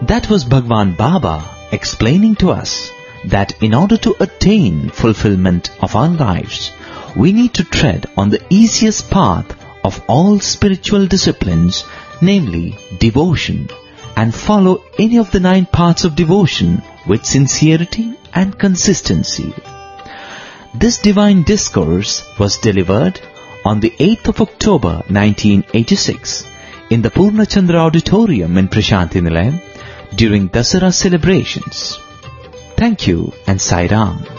That was Bhagwan Baba explaining to us that in order to attain fulfillment of our lives, we need to tread on the easiest path of all spiritual disciplines, namely devotion, and follow any of the 9 paths of devotion with sincerity and consistency. This divine discourse was delivered on the 8th of October 1986 in the Purna Chandra Auditorium in Prashanti Nilayam during Dasara celebrations. Thank you and Sai Ram.